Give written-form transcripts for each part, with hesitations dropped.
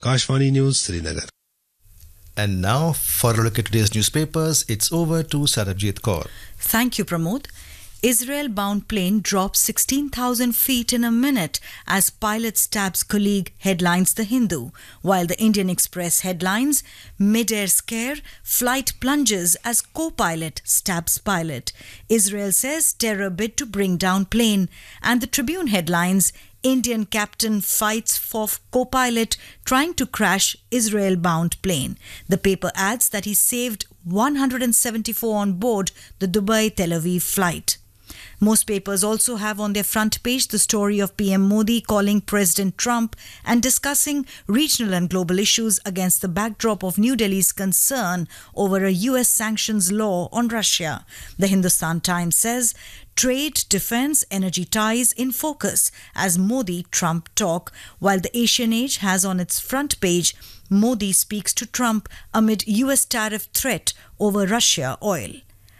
Kashwani News, Srinagar. And now, for a look at today's newspapers, it's over to Sarabjit Kaur. Thank you, Pramod. Israel-bound plane drops 16,000 feet in a minute as pilot stabs colleague, headlines The Hindu, while the Indian Express headlines mid-air scare, flight plunges as co-pilot stabs pilot. Israel says terror bid to bring down plane, and the Tribune headlines Indian captain fights for co-pilot trying to crash Israel-bound plane. The paper adds that he saved 174 on board the Dubai-Tel Aviv flight. Most papers also have on their front page the story of PM Modi calling President Trump and discussing regional and global issues against the backdrop of New Delhi's concern over a US sanctions law on Russia. The Hindustan Times says trade, defense, energy ties in focus as Modi-Trump talk, while the Asian Age has on its front page Modi speaks to Trump amid US tariff threat over Russia oil.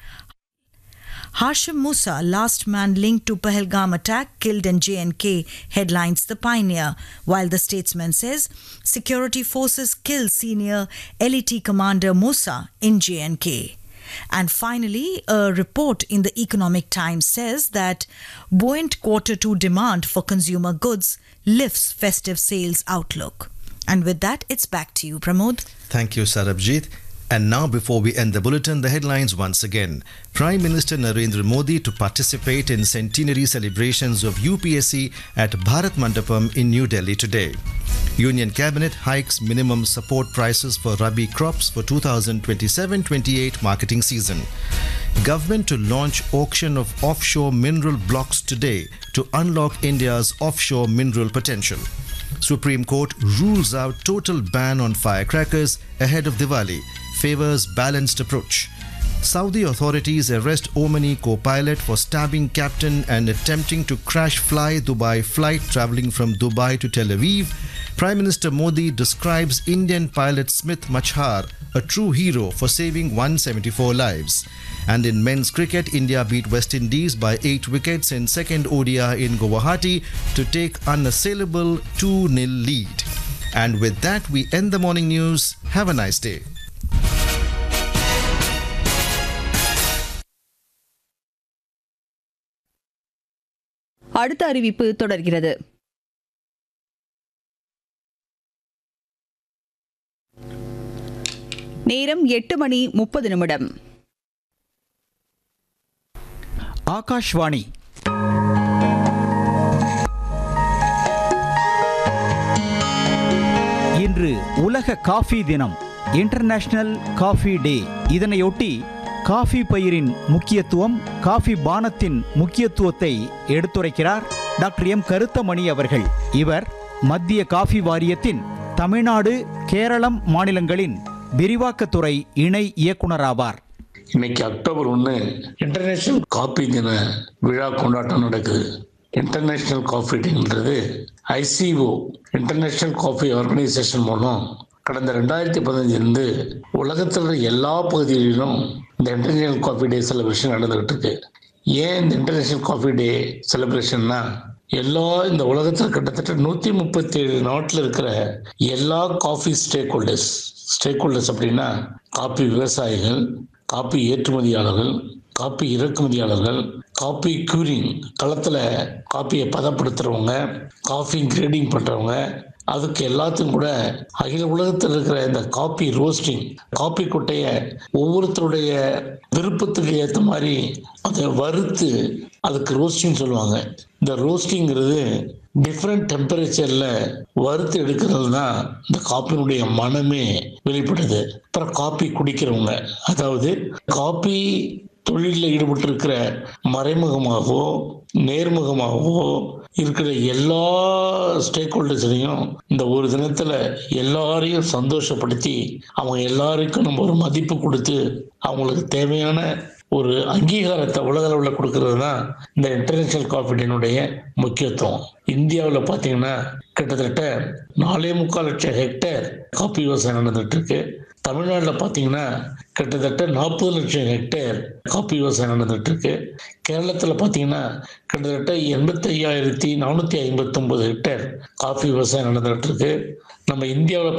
Hashim Musa, last man linked to Pahalgam attack, killed in J&K, headlines The Pioneer, while The Statesman says security forces kill senior LET commander Musa in J&K. And finally, a report in the Economic Times says that buoyant Q2 demand for consumer goods lifts festive sales outlook. And with that, it's back to you, Pramod. Thank you, Sarabjit. And now, before we end the bulletin, the headlines once again. Prime Minister Narendra Modi to participate in centenary celebrations of UPSC at Bharat Mandapam in New Delhi today. Union Cabinet hikes minimum support prices for Rabi crops for 2027-28 marketing season. Government to launch auction of offshore mineral blocks today to unlock India's offshore mineral potential. Supreme Court rules out total ban on firecrackers ahead of Diwali. Favors balanced approach. Saudi authorities arrest Omani co-pilot for stabbing captain and attempting to crash Fly Dubai flight travelling from Dubai to Tel Aviv. Prime Minister Modi describes Indian pilot Smith Machhar a true hero for saving 174 lives. And in men's cricket, India beat West Indies by 8 wickets in second ODI in Guwahati to take unassailable 2-0 lead. And with that, we end the morning news. Have a nice day. அடுத்த அறிவிப்பு தொடர்கிறது. நேரம் 8:30. ஆகாஷ்வாணி. இன்று உலக coffee தினம், international coffee day. இதனையொட்டி coffee பயிரின் முக்கியத்துவம், காஃபி பானத்தின் முக்கியத்துவத்தை எடுத்துரைக்கிறார் டாக்டர் எம் கருத்தமணி அவர்கள். இவர் மத்திய காஃபி வாரியத்தின் தமிழ்நாடு, கேரளம் மாநிலங்களின் விரிவாக்கத்துறை இணை இயக்குனராவார். இன்னைக்கு அக்டோபர் 1 இன்டர்நேஷனல் காஃபி தின விழா கொண்டாட்டம் நடக்குது. International coffee டேன்றது ICO international coffee organisation மூலம் கடந்த 2015 உலகத்தில் எல்லா பகுதிகளிலும் இந்த இன்டர்நேஷனல் காஃபி டே செலிப்ரேஷன் நடந்துகிட்டு இருக்கு. ஏன் இந்த இன்டர்நேஷனல் காஃபி டே செலிப்ரேஷன்னா, இந்த உலகத்தில் கிட்டத்தட்ட 137 நாட்டில் இருக்கிற எல்லா காஃபி ஸ்டேக் ஹோல்டர்ஸ் அப்படின்னா காஃபி விவசாயிகள், காஃபி ஏற்றுமதியாளர்கள், காஃபி இறக்குமதியாளர்கள், காஃபி க்யூரிங் களத்தில் காஃபியை பதப்படுத்துறவங்க, காஃபி கிரேடிங் பண்ணுறவங்க, அதுக்கு எல்லாத்துக்கும் கூட அகில உலகத்தில் இருக்கிற இந்த காபி ரோஸ்டிங், காபி கொட்டையை ஒவ்வொருத்தருடைய விருப்பத்துக்கு ஏற்ற மாதிரி அதை வறுத்து அதுக்கு ரோஸ்டிங் சொல்லுவாங்க. இந்த ரோஸ்டிங்கிறது டிஃப்ரெண்ட் டெம்பரேச்சர்ல வறுத்து எடுக்கிறது தான் இந்த காப்பினுடைய மனமே வெளிப்படுது. அப்புறம் காப்பி குடிக்கிறவங்க, அதாவது காப்பி தொழிலில் ஈடுபட்டு இருக்கிற மறைமுகமாகவோ நேர்முகமாகவோ இருக்கிற எல்லா ஸ்டேக் ஹோல்டர்ஸையும் இந்த ஒரு தினத்துல எல்லாரையும் சந்தோஷப்படுத்தி அவங்க எல்லாருக்கும் நம்ம ஒரு மதிப்பு கொடுத்து அவங்களுக்கு தேவையான ஒரு அங்கீகாரத்தை உலக அளவில் கொடுக்கறது தான் இந்த இன்டர்நேஷனல் காஃபி டேனுடைய முக்கியத்துவம். இந்தியாவில் பார்த்தீங்கன்னா கிட்டத்தட்ட 4.25 லட்சம் ஹெக்டேர் காஃபி விவசாயம் நடந்துட்டு இருக்கு. தமிழ்நாட்டில் பார்த்தீங்கன்னா கிட்டத்தட்ட 40 லட்சம் ஹெக்டேர் காஃபி விவசாயம் நடந்துட்டு இருக்கு. கேரளத்தில் பார்த்தீங்கன்னா கிட்டத்தட்ட 85,459 ஹெக்டேர் காஃபி விவசாயம் நடந்துட்டு இருக்கு. நம்ம இந்தியாவில்